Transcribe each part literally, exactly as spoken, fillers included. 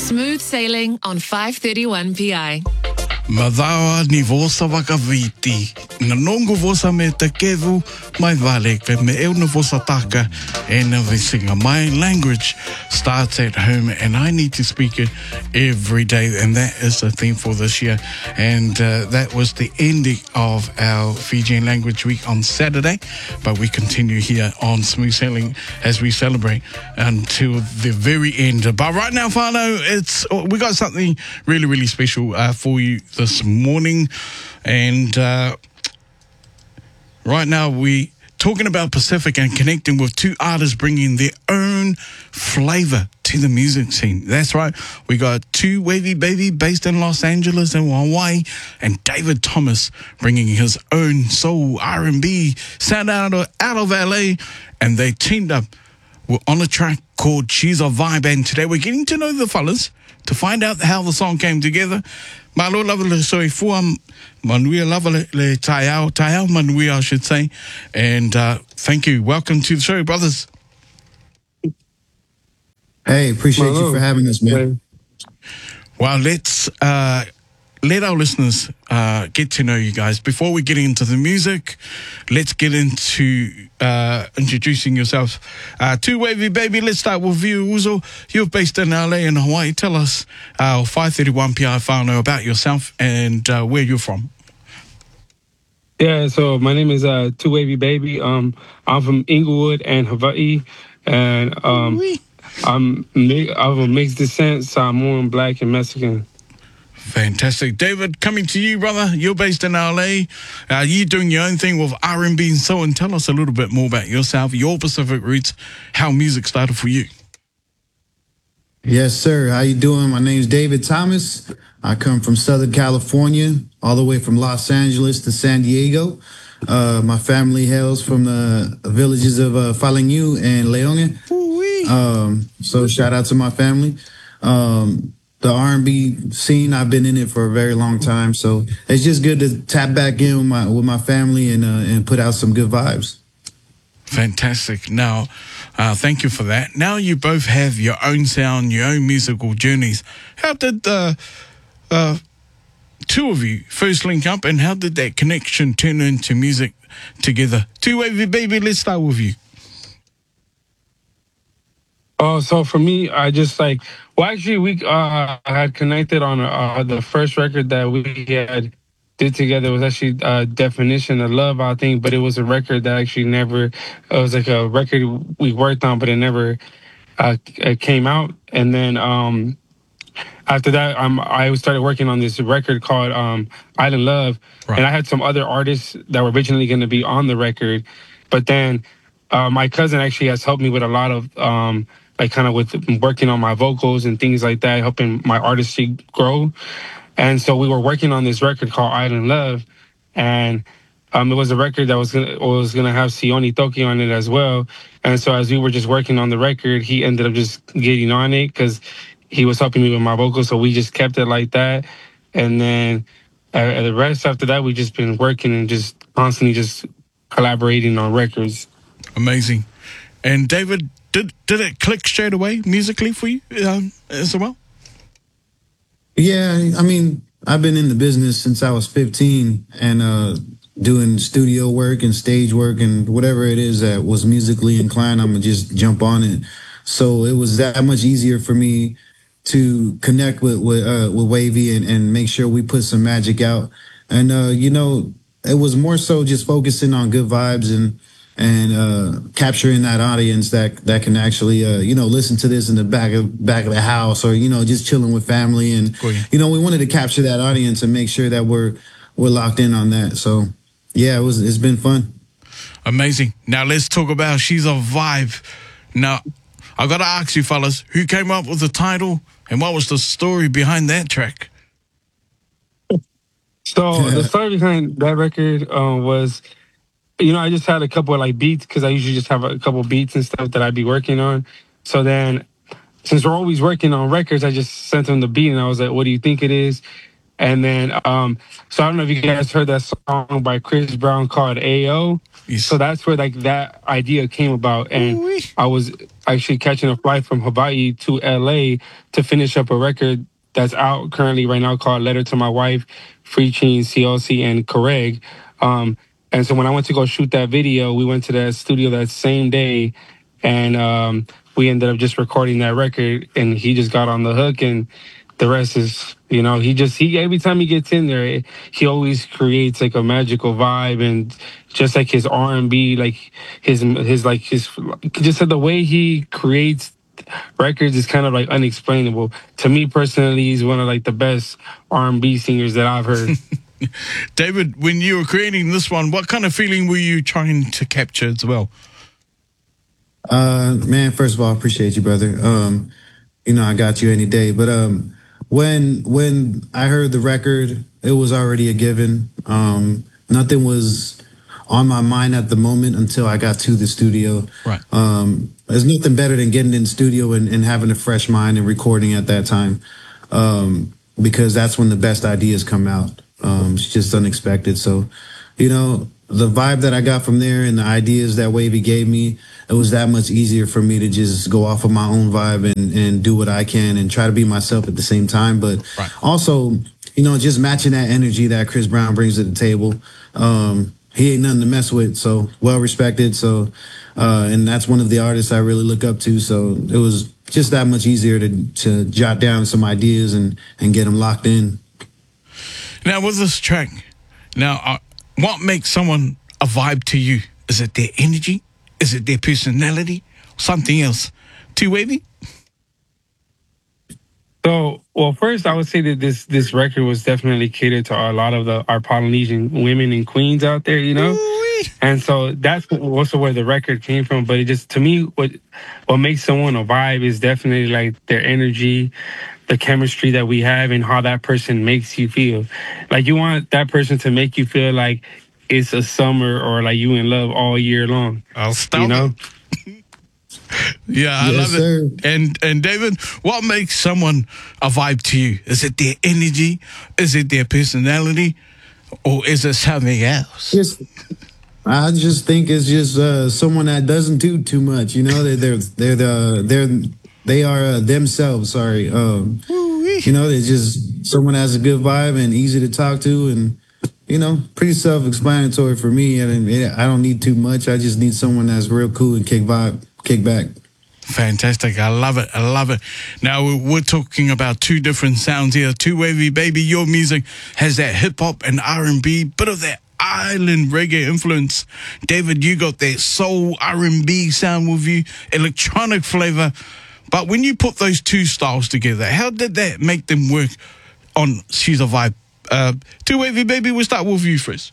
Smooth Sailing on five thirty-one P I. Madawa ni vosa wakaviti. Na nongo vosa me te kevu mai vale ke me eu na vosa taka and na visinga. My language starts at home and I need to speak it every day, and that is the theme for this year. And uh, that was the ending of our Fijian Language Week on Saturday, but we continue here on Smooth Sailing as we celebrate until the very end. But right now, Whānau, it's we got something really, really special uh, for you this morning, and uh, right now we talking about Pacific and connecting with two artists bringing their own flavour to the music scene. That's right, we got two Wavy Baby based in Los Angeles and Hawaii, and David Thomas bringing his own soul R and B sound out of, out of L A, and they teamed up on a track called She's a Vibe, and today we're getting to know the fellas to find out how the song came together. Malo lava le soe fua manuia lava le, le taiao, taiao manuia I should say. And uh, thank you. Welcome to the show, brothers. Hey, appreciate Malo. you for having us, man. Well, let's uh, let our listeners uh, get to know you guys. Before we get into the music, let's get into uh, introducing yourself. Uh, two Wavy Baby, let's start with you, Uzo. You're based in L A and Hawaii. Tell us, uh, five thirty-one P I whānau, about yourself and uh, where you're from. Yeah, so my name is uh, Two Wavy Baby. Um, I'm from Inglewood and Hawaii, and um, I'm of a mixed descent, so I'm more black and Mexican. Fantastic. David, coming to you, brother. You're based in L A. Uh, you're doing your own thing with R and B and so on. Tell us a little bit more about yourself, your Pacific roots, how music started for you. Yes, sir. How you doing? My name's David Thomas. I come from Southern California, all the way from Los Angeles to San Diego. Uh, my family hails from the villages of uh, Falengu and Leone. Um, so shout out to my family. Um, The R and B scene, I've been in it for a very long time, so it's just good to tap back in with my with my family and uh, and put out some good vibes. Fantastic. Now, uh, thank you for that. Now you both have your own sound, your own musical journeys. How did the uh, uh, two of you first link up, and how did that connection turn into music together? Two Wavy Baby, let's start with you. Oh, so for me, I just like, well, actually, we uh, had connected on uh, the first record that we had did together was actually uh, Definition of Love, I think, but it was a record that actually never, it was like a record we worked on, but it never uh, it came out. And then um, after that, um, I started working on this record called um, Island Love, right. And I had some other artists that were originally going to be on the record, but then uh, my cousin actually has helped me with a lot of, um, like kind of with working on my vocals and things like that, helping my artistry grow. And so we were working on this record called Island Love, and um, it was a record that was gonna was gonna have Sione Toki on it as well. And so as we were just working on the record, he ended up just getting on it because he was helping me with my vocals. So we just kept it like that, and then uh, the rest after that, we just been working and just constantly just collaborating on records. Amazing. And David, did did it click straight away musically for you um, as well? Yeah, I mean, I've been in the business since I was fifteen, and uh, doing studio work and stage work and whatever it is that was musically inclined, I'm gonna just jump on it. So it was that much easier for me to connect with with, uh, with Wavy and, and make sure we put some magic out. And uh, you know, it was more so just focusing on good vibes and and uh, capturing that audience that that can actually, uh, you know, listen to this in the back of back of the house, or, you know, just chilling with family. And, oh, yeah. you know, we wanted to capture that audience and make sure that we're we're locked in on that. So, yeah, it was it's been fun. Amazing. Now let's talk about She's a Vibe. Now, I got to ask you fellas, who came up with the title and what was the story behind that track? So the story behind that record uh, was, you know, I just had a couple of like beats because I usually just have a couple of beats and stuff that I'd be working on. So then, since we're always working on records, I just sent him the beat and I was like, "What do you think it is?" And then, um, so I don't know if you guys heard that song by Chris Brown called A O. Yes. So that's where like that idea came about, and I was actually catching a flight from Hawaii to L A to finish up a record that's out currently right now called Letter to My Wife, featuring C L C and Correg. Um, and so when I went to go shoot that video, we went to that studio that same day, and um, we ended up just recording that record, and he just got on the hook, and the rest is, you know, he just, he, every time he gets in there, he always creates like a magical vibe, and just like his R and B, like his, his, like his, just the way he creates records is kind of like unexplainable. To me personally, he's one of like the best R and B singers that I've heard. David, when you were creating this one, what kind of feeling were you trying to capture as well? Uh, man, first of all, I appreciate you, brother. Um, you know, I got you any day. But um, when when I heard the record, it was already a given. Um, nothing was on my mind at the moment until I got to the studio. Right. Um, there's nothing better than getting in the studio and, and having a fresh mind and recording at that time, um, because that's when the best ideas come out. Um, it's just unexpected. So, you know, the vibe that I got from there and the ideas that Wavy gave me, it was that much easier for me to just go off of my own vibe and, and do what I can and try to be myself at the same time. But right. also, you know, just matching that energy that Chris Brown brings to the table. Um, he ain't nothing to mess with. So well respected. So, uh, and that's one of the artists I really look up to. So it was just that much easier to, to jot down some ideas and, and get them locked in. Now, with this track, now, uh, what makes someone a vibe to you? Is it their energy? Is it their personality? Something else? Too Wavy? So, well, first I would say that this this record was definitely catered to a lot of the our Polynesian women and queens out there, you know. Ooh-wee. And so that's also where the record came from. But it just, to me, what what makes someone a vibe is definitely like their energy, the chemistry that we have, and how that person makes you feel. Like, you want that person to make you feel like it's a summer or like you in love all year long. I'll stop you know. Yeah, I Yes, love sir. it. And and David, what makes someone a vibe to you? Is it their energy? Is it their personality? Or is it something else? Just, I just think it's just uh, someone that doesn't do too much. You know, they're they're they're the they're they are uh, themselves. Sorry, um, you know, they're just someone that has a good vibe and easy to talk to, and you know, pretty self-explanatory for me. And I don't need too much. I just need someone that's real cool and kick vibe, kick back. Fantastic. I love it. I love it. Now, we're talking about two different sounds here. Too Wavy, baby, your music has that hip-hop and R and B, bit of that island reggae influence. David, you got that soul R and B sound with you, electronic flavor. But when you put those two styles together, how did that make them work on She's a Vibe? Uh, Too Wavy, baby, we'll start with you first.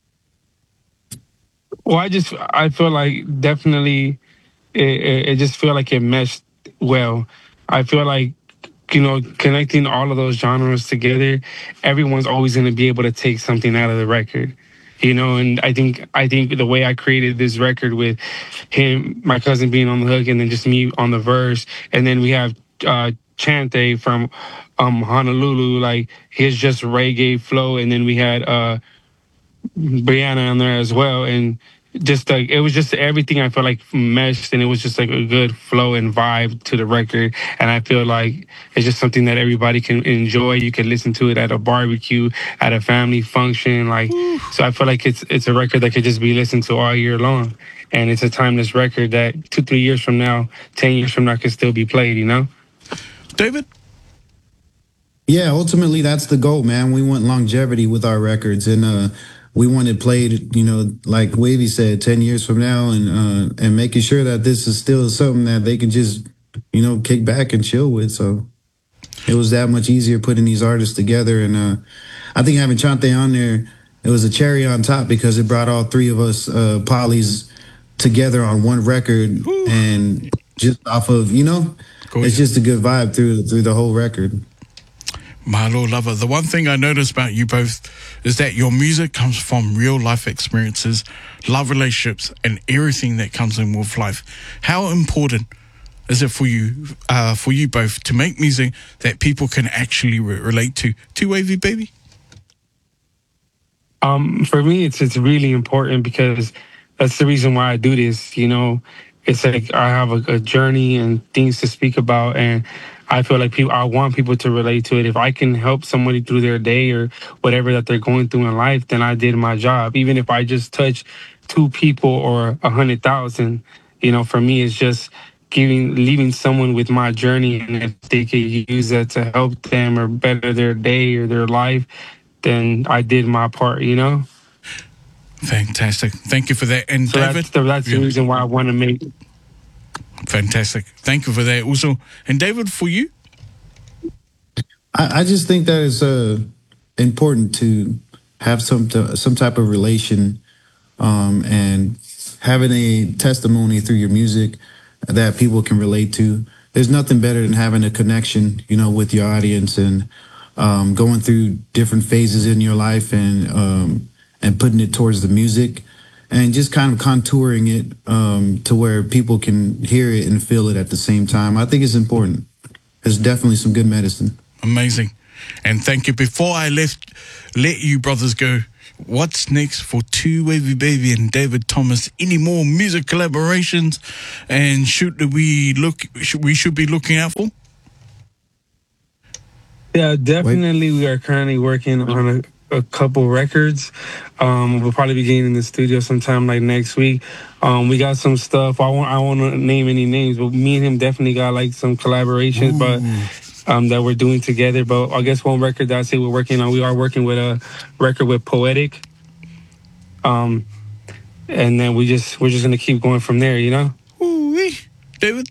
Well, I just, I feel like definitely it, it, it just feel like it meshed well. I feel like, you know, connecting all of those genres together, everyone's always going to be able to take something out of the record, you know. And I think, I think the way I created this record with him, my cousin being on the hook, and then just me on the verse, and then we have uh, Chante from um, Honolulu, like his just reggae flow, and then we had uh, Brianna on there as well, and just like it was just everything I felt like meshed, and it was just like a good flow and vibe to the record. And I feel like it's just something that everybody can enjoy. You can listen to it at a barbecue, at a family function, like. So I feel like it's it's a record that could just be listened to all year long, and it's a timeless record that two three years from now, ten years from now, could still be played. You know, David? Yeah, ultimately that's the goal, man. We want longevity with our records, and uh, we want it played, you know, like Wavy said, ten years from now, and uh, and making sure that this is still something that they can just, you know, kick back and chill with. So it was that much easier putting these artists together, and uh, I think having Chante on there, it was a cherry on top because it brought all three of us uh, polys together on one record. Woo. And just off of, you know, cool. It's just a good vibe through through the whole record. My Lord lover, the one thing I noticed about you both is that your music comes from real life experiences, love relationships, and everything that comes in with life. How important is it for you, uh, for you both, to make music that people can actually re- relate to? Too Wavy, baby? Um, for me, it's it's really important because that's the reason why I do this. You know, it's like I have a, a journey and things to speak about, and I feel like people, I want people to relate to it. If I can help somebody through their day or whatever that they're going through in life, then I did my job. Even if I just touch two people or a hundred thousand, you know, for me, it's just giving, leaving someone with my journey. And if they could use that to help them or better their day or their life, then I did my part, you know? Fantastic. Thank you for that. And so David? That's the, that's yeah. the reason why I want to make it. Fantastic. Thank you for that also. And David, for you? I, I just think that it's uh, important to have some to, some type of relation um, and having a testimony through your music that people can relate to. There's nothing better than having a connection, you know, with your audience and um, going through different phases in your life and um, and putting it towards the music. And just kind of contouring it um, to where people can hear it and feel it at the same time. I think it's important. It's definitely some good medicine. Amazing. And thank you. Before I left, let you brothers go, what's next for Two Wavy Baby and David Thomas? Any more music collaborations? And should we look? Should, we should be looking out for? Yeah, definitely. Wait. We are currently working on a a couple records. Um, we'll probably be getting in the studio sometime like next week. Um, we got some stuff. I won't, I won't name any names, but me and him definitely got like some collaborations, Ooh. but um, that we're doing together. But I guess one record that I say we're working on, we are working with a record with Poetic. Um, and then we just we're just gonna keep going from there, you know. Ooh, David.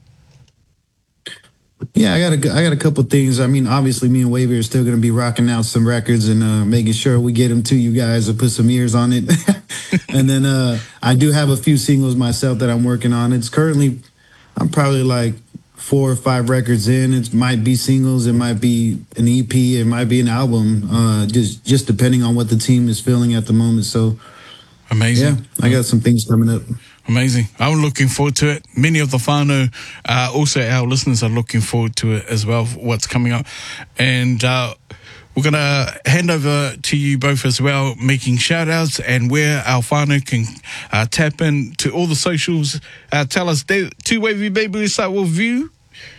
Yeah, I got a, I got a couple things. I mean, obviously, me and Wavy are still going to be rocking out some records and uh, making sure we get them to you guys and put some ears on it. And then uh, I do have a few singles myself that I'm working on. It's currently, I'm probably like four or five records in. It might be singles, it might be an E P, it might be an album, uh, just just depending on what the team is feeling at the moment. So, amazing. Yeah, I got some things coming up. Amazing. I'm looking forward to it. Many of the whānau, uh, also our listeners are looking forward to it as well, what's coming up. And uh, we're going to hand over to you both as well, making shout-outs and where our whānau can uh, tap in to all the socials. Uh, tell us, Two Wavy Baby, we start with you.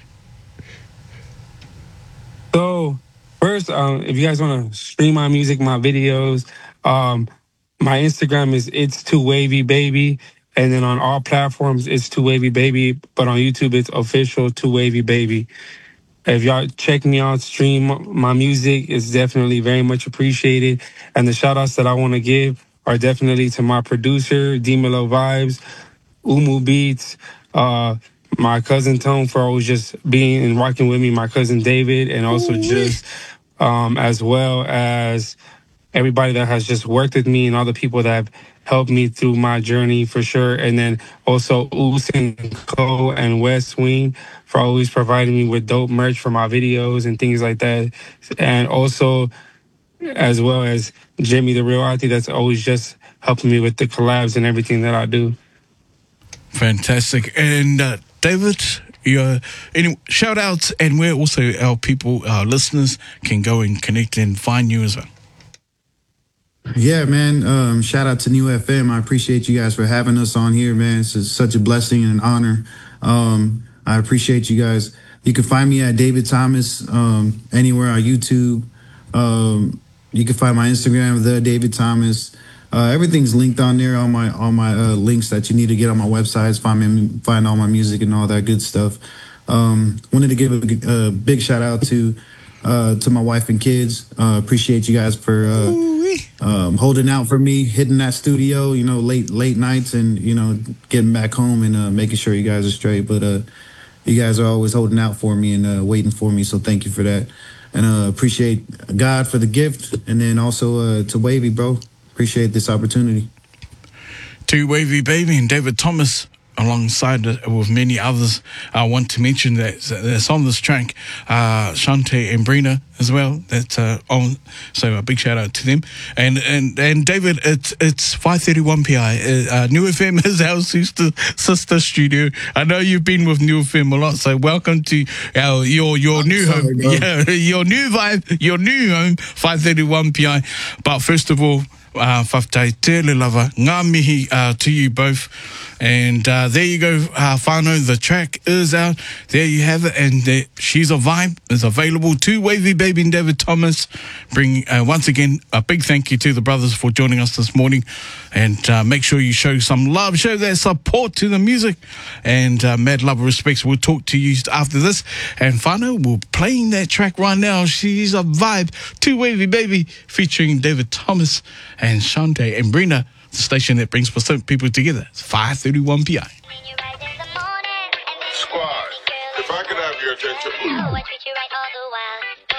So, first, um, if you guys want to stream my music, my videos, um, my Instagram is It's Two Wavy Baby. And then on all platforms, it's Two Wavy Baby. But on YouTube, it's official Two Wavy Baby. If y'all check me out, stream my music, it's definitely very much appreciated. And the shout outs that I want to give are definitely to my producer, D Melo Vibes, Umu Beats, uh, my cousin Tone for always just being and rocking with me, my cousin David, and also Ooh. just um, as well as everybody that has just worked with me and all the people that have helped me through my journey for sure. And then also Oos and Co and West Wing for always providing me with dope merch for my videos and things like that. And also as well as Jimmy the Real Artie that's always just helping me with the collabs and everything that I do. Fantastic. And uh, David, your any shout outs and where also our people, our listeners can go and connect and find you as well. Yeah, man. Um, shout out to New F M. I appreciate you guys for having us on here, man. It's such a blessing and an honor. Um, I appreciate you guys. You can find me at David Thomas um, anywhere on YouTube. Um, you can find my Instagram, The David Thomas. Uh, everything's linked on there, on my on my uh, links that you need to get on my websites. Find me, find all my music and all that good stuff. Um, wanted to give a, a big shout out to uh, to my wife and kids. Uh, appreciate you guys for. Uh, Um, holding out for me, hitting that studio, you know, late late nights, and you know, getting back home and uh, making sure you guys are straight. But uh, you guys are always holding out for me and uh, waiting for me, so thank you for that. And uh, appreciate God for the gift, and then also uh, to Wavy, bro. Appreciate this opportunity. Two Wavy Baby and David Thomas, alongside it with many others. I want to mention that that's on this track, uh, Shante and Brina as well. That's uh, on, so a big shout out to them. And and and David, it's it's five thirty-one P I. Uh, New F M is our sister sister studio. I know you've been with New F M a lot, so welcome to our your your I'm new sorry, home. Bro. Yeah, your new vibe, your new home. five thirty-one P I. But first of all, uh, whaftai tele lava, ngā mihi uh, to you both. And uh, there you go, uh, whānau, the track is out. There you have it, and uh, She's a Vibe is available to Wavy Baby and David Thomas. Bring, uh, once again, a big thank you to the brothers for joining us this morning. And uh, make sure you show some love, show that support to the music. And uh, mad love and respects. We'll talk to you after this. And whānau, we're playing that track right now. She's a Vibe to Wavy Baby, featuring David Thomas and Shante and Brina, the station that brings Pacific people together. It's five thirty-one p m. Squad, if I could have your attention.